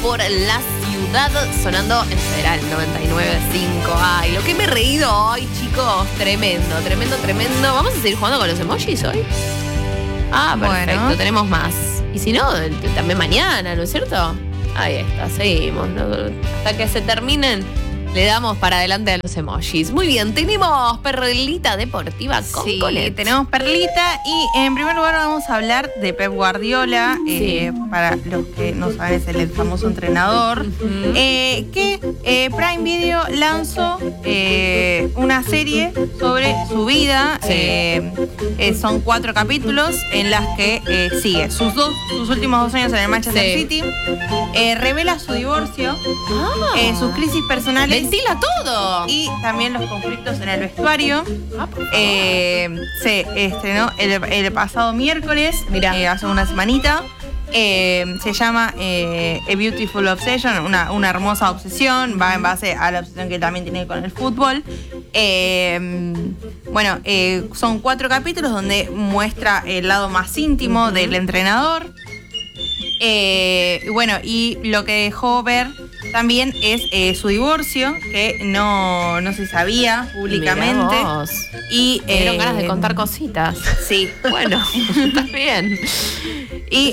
por la ciudad, sonando en Federal 99.5. Ay, lo que me he reído hoy, chicos. Tremendo. ¿Vamos a seguir jugando con los emojis hoy? Ah, perfecto, bueno. Tenemos más. Y si no, también mañana, ¿no es cierto? Ahí está, seguimos, ¿no? Hasta que se terminen, le damos para adelante a los emojis. Muy bien, tenemos Perlita Deportiva con Colette. Tenemos Perlita y en primer lugar vamos a hablar de Pep Guardiola, para los que no saben, es el famoso entrenador, que Prime Video lanzó una serie sobre su vida. Son 4 capítulos en las que sigue sus últimos 2 años en el Manchester City, revela su divorcio, sus crisis personales, ventila todo, y también los conflictos en el vestuario. Se estrenó el pasado miércoles, hace una semanita. Se llama A Beautiful Obsession, una hermosa obsesión. Va en base a la obsesión que también tiene con el fútbol. Son 4 capítulos donde muestra el lado más íntimo del entrenador. Y lo que dejó ver también es su divorcio, que no se sabía públicamente. Y me dieron ganas de contar cositas. Sí. Bueno, está bien. Y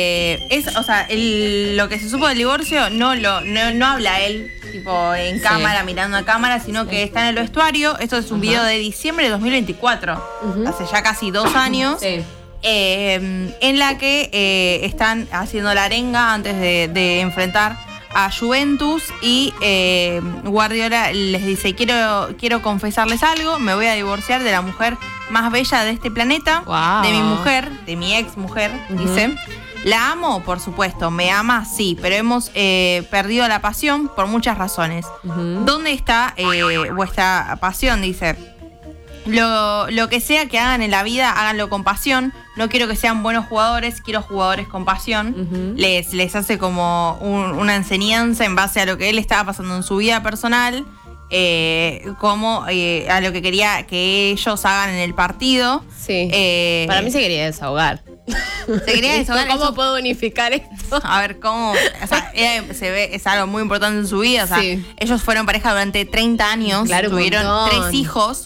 lo que se supo del divorcio no habla él tipo en cámara, mirando a cámara, sino que está en el vestuario. Esto es un video de diciembre de 2024, hace ya casi 2 años. En la que están haciendo la arenga antes de enfrentar a Juventus, y Guardiola les dice: quiero confesarles algo, me voy a divorciar de la mujer más bella de este planeta, de mi mujer, de mi ex mujer, dice. La amo, por supuesto, me ama, sí, pero hemos perdido la pasión por muchas razones. ¿Dónde está vuestra pasión? Dice. Lo que sea que hagan en la vida, háganlo con pasión. No quiero que sean buenos jugadores, quiero jugadores con pasión. Les hace como una enseñanza en base a lo que él estaba pasando en su vida personal, como a lo que quería que ellos hagan en el partido. Para mí se quería desahogar. ¿Cómo puedo unificar esto? A ver, ¿cómo? Se ve, es algo muy importante en su vida. Ellos fueron pareja durante 30 años, tuvieron 3 hijos.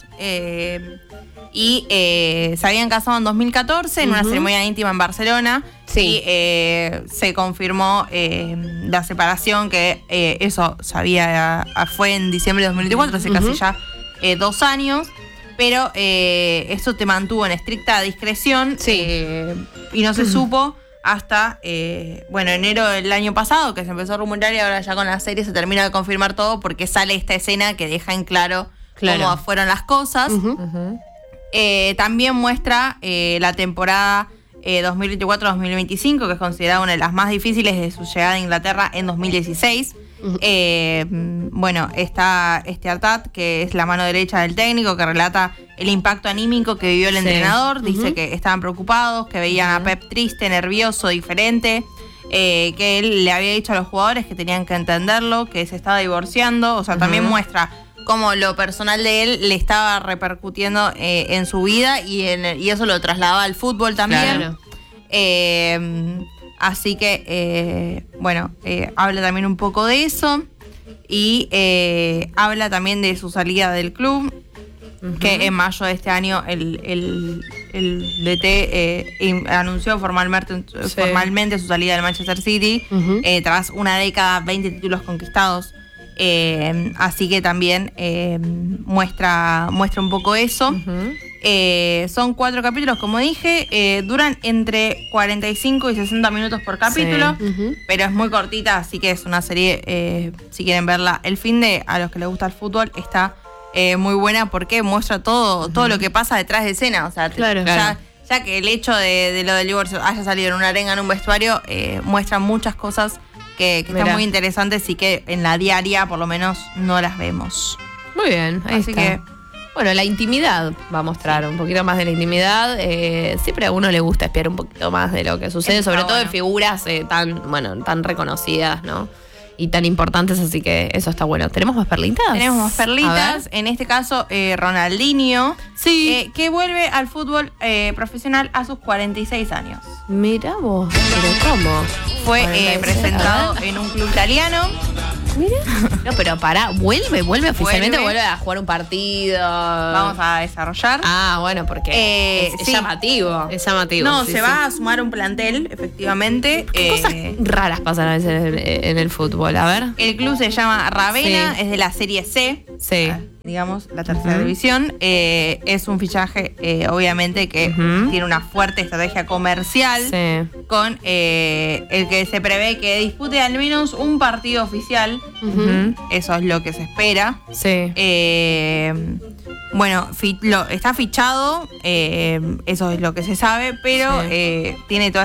Y se habían casado en 2014 en una ceremonia íntima en Barcelona. Y se confirmó la separación, que eso fue en diciembre de 2024, hace casi ya 2 años. Pero esto te mantuvo en estricta discreción, y no se supo hasta enero del año pasado, que se empezó a rumorar, y ahora ya con la serie se termina de confirmar todo, porque sale esta escena que deja en claro cómo fueron las cosas. También muestra la temporada 2024-2025, que es considerada una de las más difíciles de su llegada a Inglaterra en 2016. Está Artat, que es la mano derecha del técnico, que relata el impacto anímico que vivió el entrenador. Dice que estaban preocupados, que veían a Pep triste, nervioso, diferente, que él le había dicho a los jugadores que tenían que entenderlo, que se estaba divorciando. También muestra cómo lo personal de él le estaba repercutiendo en su vida, y eso lo trasladaba al fútbol también. Así que, habla también un poco de eso, y habla también de su salida del club, que en mayo de este año el DT anunció formalmente su salida del Manchester City, tras una década, 20 títulos conquistados. Así que también muestra un poco eso. Son 4 capítulos, como dije, duran entre 45 y 60 minutos por capítulo, pero es muy cortita, así que es una serie, si quieren verla el fin de, a los que les gusta el fútbol, está muy buena, porque muestra todo lo que pasa detrás de escena. Ya que el hecho de lo del divorcio haya salido en una arenga, en un vestuario, muestra muchas cosas que están muy interesantes, y que en la diaria por lo menos no las vemos. Muy bien, ahí así está. Que bueno, la intimidad va a mostrar un poquito más de la intimidad. Siempre a uno le gusta espiar un poquito más de lo que sucede, sobre todo de figuras tan reconocidas, ¿no? y tan importantes, así que eso está bueno. ¿Tenemos más perlitas? Tenemos más perlitas. En este caso, Ronaldinho, sí. Que vuelve al fútbol profesional a sus 46 años. Mira vos, pero ¿cómo? Fue presentado en un club italiano. Mira. No, pero vuelve oficialmente, vuelve a jugar un partido. Vamos a desarrollar. Ah, bueno, porque es llamativo. Es llamativo. No, se va a sumar un plantel, efectivamente. Cosas raras pasan a veces en el fútbol, a ver. El club se llama Ravenna, es de la Serie C. Sí. Digamos, la tercera división. Es un fichaje, obviamente, que tiene una fuerte estrategia comercial. Sí. Con el que se prevé que dispute al menos un partido oficial. Eso es lo que se espera. Sí. Bueno, está fichado, eso es lo que se sabe, pero tiene toda